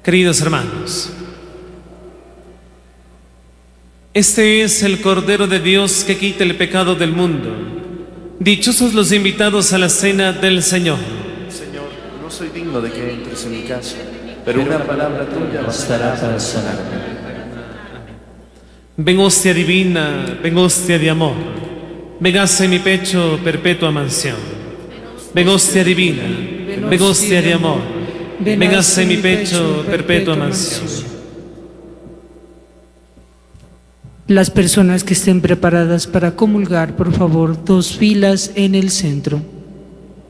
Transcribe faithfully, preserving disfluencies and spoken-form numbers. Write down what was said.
Queridos hermanos, este es el Cordero de Dios que quita el pecado del mundo. Dichosos los invitados a la cena del Señor. Señor, no soy digno de que entres en mi casa, pero una palabra tuya bastará para sanarme. Ven hostia divina, ven hostia de amor, véngase en mi pecho perpetua mansión. Ven hostia divina, ven hostia de amor, véngase en mi pecho perpetua mansión. Las personas que estén preparadas para comulgar, por favor, dos filas en el centro.